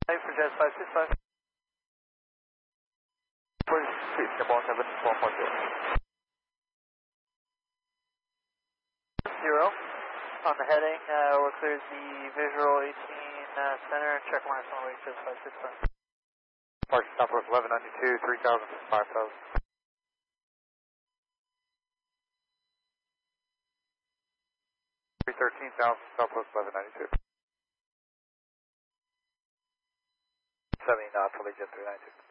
Hey for Jazz 565. 46, Ball 7, 140. 0. On the heading, we'll clear the visual 18 center, check marks on way Jazz 565. Parking Southwest 1192, 3000 to 5000. 13,000 Southwest 1192. 70 knots, Allegiant 392.